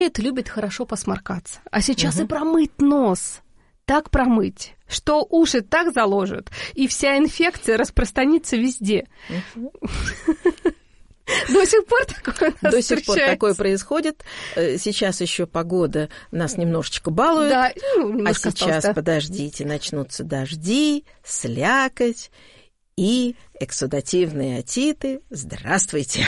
любит хорошо посморкаться. А сейчас и промыть нос. Так промыть, что уши так заложат, и вся инфекция распространится везде. До сих пор такое у нас До сих пор такое происходит. Сейчас еще погода нас немножечко балует. Да, а сейчас, подождите, начнутся дожди, слякоть и эксудативные отиты. Здравствуйте!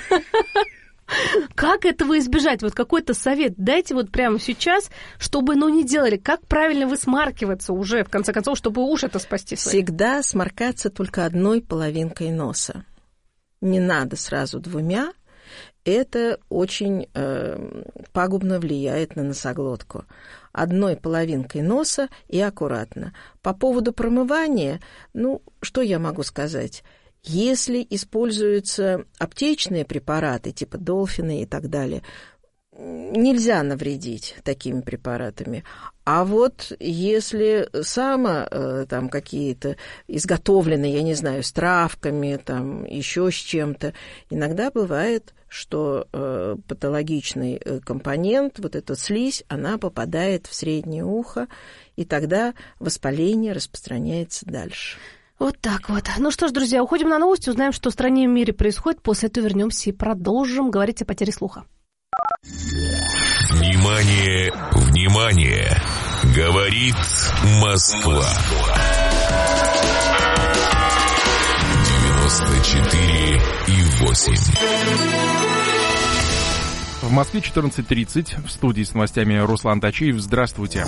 Как этого избежать? Вот какой-то совет дайте вот прямо сейчас, чтобы, не делали. Как правильно высмаркиваться уже, в конце концов, чтобы уши-то спасти свои? Всегда сморкаться только одной половинкой носа. Не надо сразу двумя. Это очень пагубно влияет на носоглотку. Одной половинкой носа и аккуратно. По поводу промывания, что я могу сказать? Если используются аптечные препараты, типа Долфина и так далее, нельзя навредить такими препаратами. А вот если там какие-то изготовленные, я не знаю, с травками, там еще с чем-то, иногда бывает, что патологичный компонент, вот эта слизь, она попадает в среднее ухо, и тогда воспаление распространяется дальше. Вот так вот. Ну что ж, друзья, уходим на новости, узнаем, что в стране и в мире происходит. После этого вернемся и продолжим говорить о потере слуха. Внимание, внимание! Говорит Москва. 94,8. В Москве 14:30. В студии с новостями Руслан Тачиев. Здравствуйте.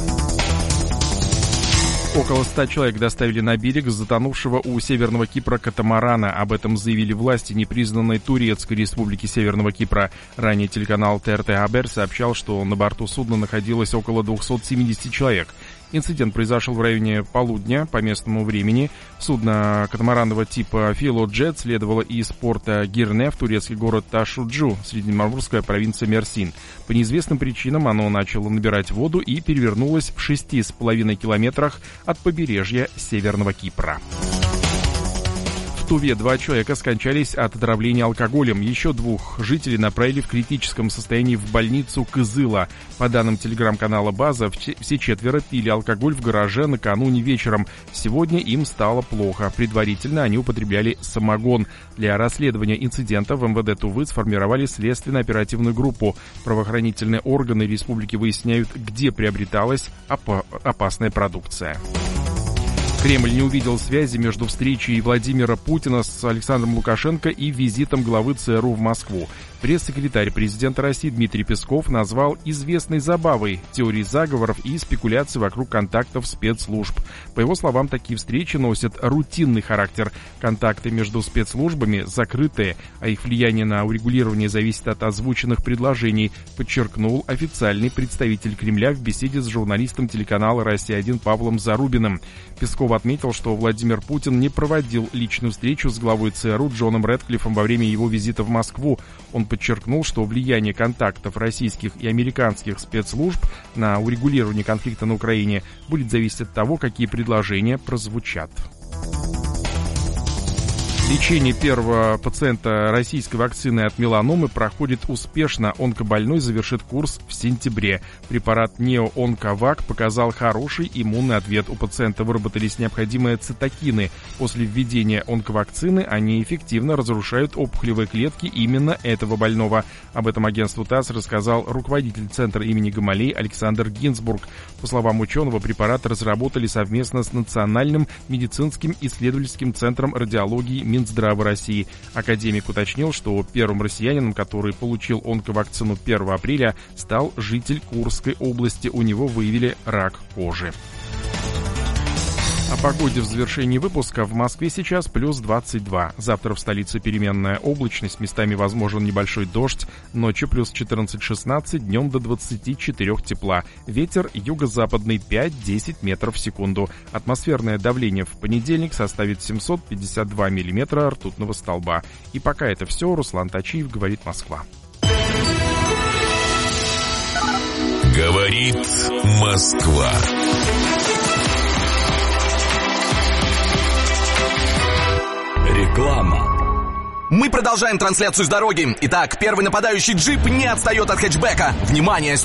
Около 100 человек доставили на берег затонувшего у Северного Кипра катамарана. Об этом заявили власти непризнанной Турецкой республики Северного Кипра. Ранее телеканал ТРТ Хабер сообщал, что на борту судна находилось около 270 человек. Инцидент произошел в районе полудня по местному времени. Судно катамаранного типа «Филоджет» следовало из порта Гирне в турецкий город Ташуджу, средиземноморская провинция Мерсин. По неизвестным причинам оно начало набирать воду и перевернулось в 6,5 километрах от побережья Северного Кипра. В Туве 2 человека скончались от отравления алкоголем. Еще 2 жителей направили в критическом состоянии в больницу Кызыла. По данным телеграм-канала «База», все 4 пили алкоголь в гараже накануне вечером. Сегодня им стало плохо. Предварительно они употребляли самогон. Для расследования инцидента в МВД Тувы сформировали следственно-оперативную группу. Правоохранительные органы республики выясняют, где приобреталась опасная продукция. Кремль не увидел связи между встречей Владимира Путина с Александром Лукашенко и визитом главы ЦРУ в Москву. Пресс-секретарь президента России Дмитрий Песков назвал известной забавой теории заговоров и спекуляций вокруг контактов спецслужб. По его словам, такие встречи носят рутинный характер. Контакты между спецслужбами закрытые, а их влияние на урегулирование зависит от озвученных предложений, подчеркнул официальный представитель Кремля в беседе с журналистом телеканала «Россия-1» Павлом Зарубиным. Песков отметил, что Владимир Путин не проводил личную встречу с главой ЦРУ Джоном Рэдклиффом во время его визита в Москву. Он подчеркнул, что влияние контактов российских и американских спецслужб на урегулирование конфликта на Украине будет зависеть от того, какие предложения прозвучат. Лечение первого пациента российской вакцины от меланомы проходит успешно. Онкобольной завершит курс в сентябре. Препарат Нео-Онковак показал хороший иммунный ответ. У пациента выработались необходимые цитокины. После введения онковакцины они эффективно разрушают опухолевые клетки именно этого больного. Об этом агентству ТАСС рассказал руководитель Центра имени Гамалей Александр Гинзбург. По словам ученого, препарат разработали совместно с Национальным медицинским исследовательским центром радиологии Минздрава России. Академик уточнил, что первым россиянином, который получил онковакцину 1 апреля, стал житель Курской области. У него выявили рак кожи. О погоде в завершении выпуска. В Москве сейчас плюс 22. Завтра в столице переменная облачность, местами возможен небольшой дождь. Ночью плюс 14-16, днем до 24 тепла. Ветер юго-западный 5-10 метров в секунду. Атмосферное давление в понедельник составит 752 миллиметра ртутного столба. И пока это все. Руслан Тачиев, говорит Москва. Говорит Москва. Реклама. Мы продолжаем трансляцию с дороги. Итак, первый нападающий джип не отстает от хэтчбека. Внимание!